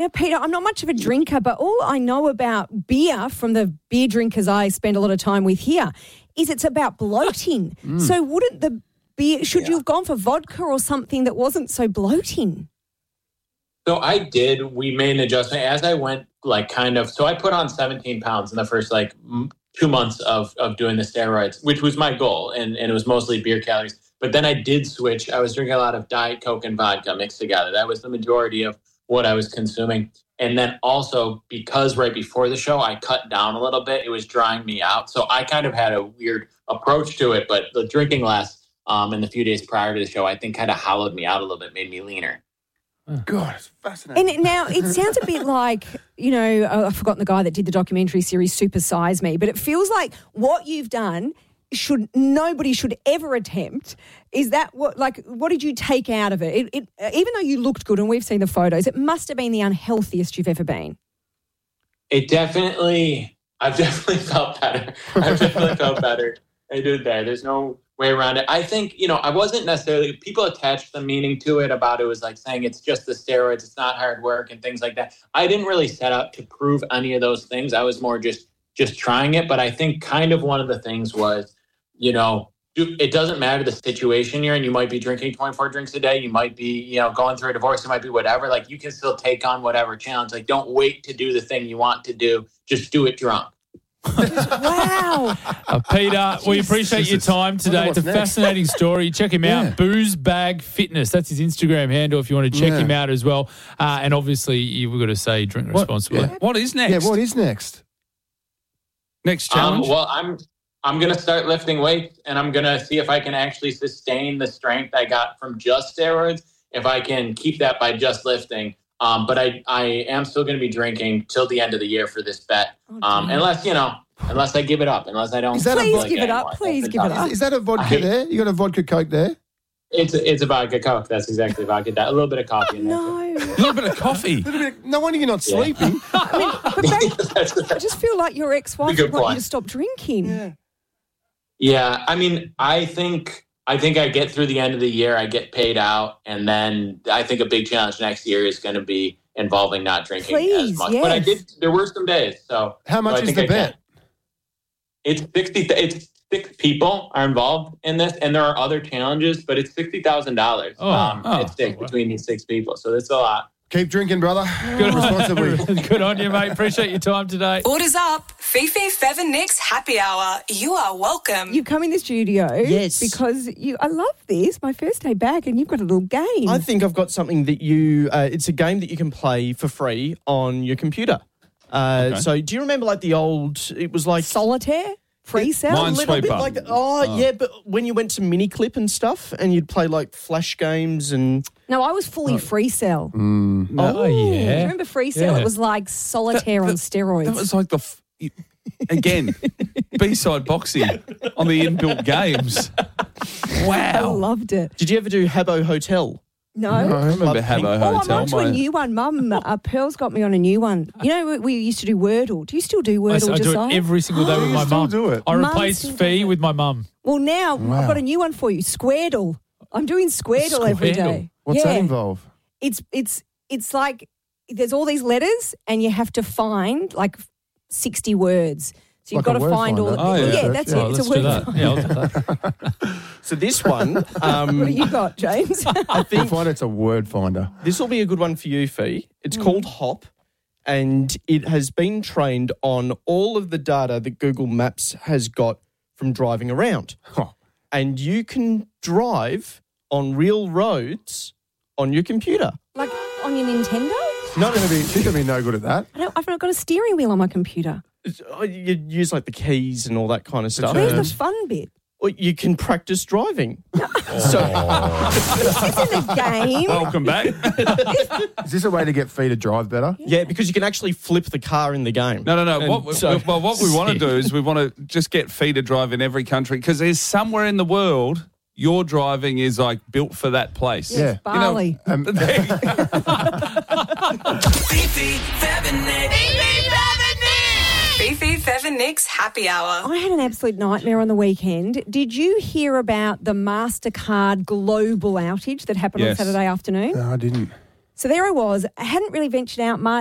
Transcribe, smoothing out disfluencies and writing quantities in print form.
Now, Peter, I'm not much of a drinker, but all I know about beer from the beer drinkers I spend a lot of time with here is it's about bloating. So wouldn't the beer, should you have gone for vodka or something that wasn't so bloating? So I did. We made an adjustment as I went, so I put on 17 pounds in the first 2 months of doing the steroids, which was my goal. And it was mostly beer calories. But then I did switch. I was drinking a lot of Diet Coke and vodka mixed together. That was the majority of what I was consuming. And then also because right before the show, I cut down a little bit. It was drying me out. So I kind of had a weird approach to it. But the drinking less in the few days prior to the show, I think kind of hollowed me out a little bit, made me leaner. God, it's fascinating. And now it sounds a bit like, I've forgotten the guy that did the documentary series Super Size Me, but it feels like what you've done nobody should ever attempt. Is that what did you take out of it? Even though you looked good and we've seen the photos, it must have been the unhealthiest you've ever been. I've definitely felt better. I did that. There's no way around it. I think, I wasn't necessarily, people attached the meaning to it about it was like saying it's just the steroids, it's not hard work and things like that. I didn't really set out to prove any of those things. I was more just trying it. But I think kind of one of the things was, it doesn't matter the situation you're in. You might be drinking 24 drinks a day. You might be, going through a divorce. It might be whatever. You can still take on whatever challenge. Don't wait to do the thing you want to do. Just do it drunk. Wow. Peter, we appreciate your time today. It's a fascinating story. Check him out, Booze Bag Fitness. That's his Instagram handle if you want to check him out as well. And obviously, you've got to say drink responsibly. What is next? Yeah, what is next? Next challenge? I'm going to start lifting weights, and I'm going to see if I can actually sustain the strength I got from just steroids, if I can keep that by just lifting. But I am still going to be drinking till the end of the year for this bet. Unless I give it up, unless I don't. Please give it up. Please give it up. Is that a vodka there? You got a vodka Coke there? It's a vodka Coke. That's exactly vodka. A little bit of coffee in there. No. A little bit of coffee. No wonder you're not sleeping. I just feel like your ex-wife would want you to stop drinking. Yeah. I mean, I think I get through the end of the year, I get paid out, and then I think a big challenge next year is going to be involving not drinking as much. Yes. But there were some days. So how much is the bet? It's 60. It's 6 people are involved in this, and there are other challenges, but it's $60,000 at stake between these 6 people. So that's a lot. Keep drinking, brother. Good responsibly. Good on you, mate. Appreciate your time today. Orders up. Fifi, Fev and Nick's happy hour. You are welcome. You come in the studio because I love this. My first day back and you've got a little game. I think I've got something that it's a game that you can play for free on your computer. So do you remember the old, it was like... Solitaire? Free cell? A little bit like that. Yeah, but when you went to Miniclip and stuff and you'd play flash games and... No, I was fully free cell. Oh, yeah. Remember free cell? It was like solitaire on steroids. That was like again, B-side boxing on the inbuilt games. Wow. I loved it. Did you ever do Habbo Hotel? No. I remember Habbo Hotel. I'm onto a new one. Mum, Pearl's got me on a new one. We used to do Wordle. Do you still do Wordle, I do Josiah? it every single day with my mum. do it. I replaced Fee with my mum. Well, now I've got a new one for you, Squaredle. I'm doing Squaredle every day. What's that involve? It's like there's all these letters and you have to find 60 words. So you've got to find all of them. That's it. It's a word finder. Yeah, I'll do that. So this one... what do you got, James? I think find it's a word finder. This will be a good one for you, Fee. It's called Hop, and it has been trained on all of the data that Google Maps has got from driving around. And you can drive on real roads on your computer. Like on your Nintendo? She's going to be no good at that. I've not got a steering wheel on my compuer. You use the keys and all that kind of stuff. Where's the fun bit? Well, you can practice driving. This isn't a game. Welcome back. Is this a way to get Fee to drive better? Yeah, because you can actually flip the car in the game. No. What we want to do is we want to just get Fee to drive in every country because there's somewhere in the world your driving is built for that place. Yeah, Bali. Fifi, Fev and Nick. Fifi, Fev and Nick's happy hour. I had an absolute nightmare on the weekend. Did you hear about the MasterCard global outage that happened on Saturday afternoon? No, I didn't. So there I was. I hadn't really ventured out much.